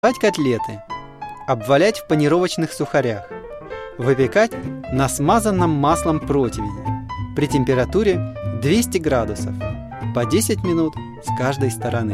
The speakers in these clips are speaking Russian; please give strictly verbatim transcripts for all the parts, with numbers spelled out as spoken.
котлеты, обвалять в панировочных сухарях, выпекать на смазанном маслом противне при температуре двести градусов по десять минут с каждой стороны.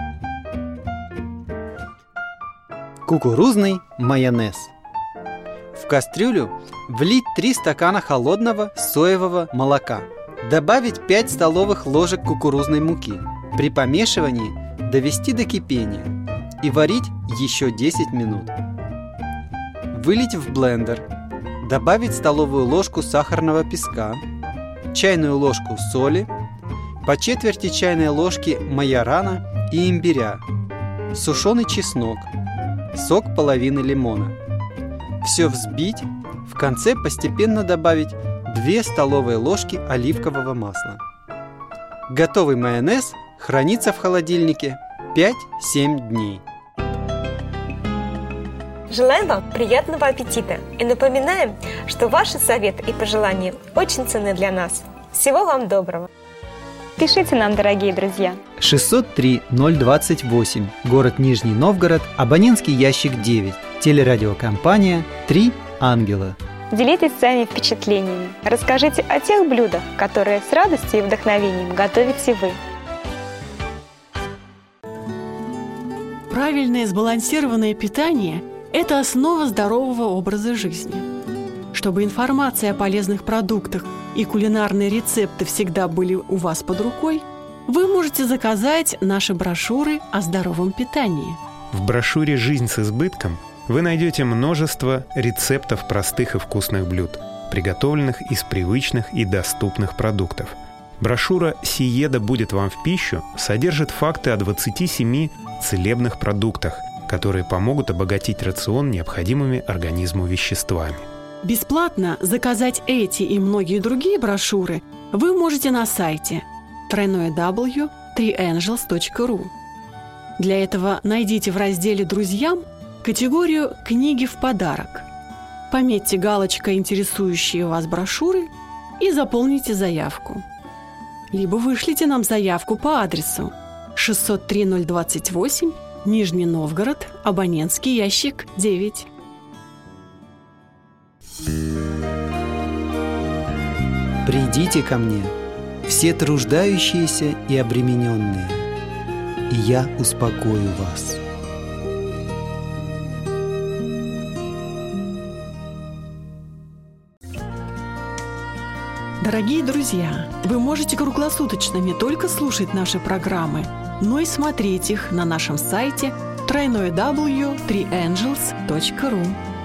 Кукурузный майонез. В кастрюлю влить три стакана холодного соевого молока, добавить пять столовых ложек кукурузной муки, при помешивании довести до кипения и варить еще десять минут. Вылить в блендер, добавить столовую ложку сахарного песка, чайную ложку соли, по четверти чайной ложки майорана и имбиря, сушеный чеснок, сок половины лимона. Все взбить, в конце постепенно добавить две столовые ложки оливкового масла. Готовый майонез хранится в холодильнике пять-семь дней. Желаем вам приятного аппетита и напоминаем, что ваши советы и пожелания очень ценны для нас. Всего вам доброго! Пишите нам, дорогие друзья. шестьсот три ноль двадцать восемь, город Нижний Новгород, абонентский ящик девять, телерадиокомпания «Три ангела». Делитесь своими впечатлениями. Расскажите о тех блюдах, которые с радостью и вдохновением готовите вы. Правильное сбалансированное питание – это основа здорового образа жизни. Чтобы информация о полезных продуктах и кулинарные рецепты всегда были у вас под рукой, вы можете заказать наши брошюры о здоровом питании. В брошюре «Жизнь с избытком» вы найдете множество рецептов простых и вкусных блюд, приготовленных из привычных и доступных продуктов. Брошюра «Сиеда будет вам в пищу» содержит факты о двадцати семи целебных продуктах, которые помогут обогатить рацион необходимыми организму веществами. Бесплатно заказать эти и многие другие брошюры вы можете на сайте дабл ю дабл ю дабл ю точка три ангелс точка ру. Для этого найдите в разделе «Друзьям» категорию «Книги в подарок». Пометьте галочкой интересующие вас брошюры и заполните заявку. Либо вышлите нам заявку по адресу шестьсот три ноль двадцать восемь, Нижний Новгород, абонентский ящик девять. Придите ко мне, все труждающиеся и обремененные, и я успокою вас. Дорогие друзья, вы можете круглосуточно не только слушать наши программы, но и смотреть их на нашем сайте дабл ю дабл ю дабл ю точка три ангелс точка ру.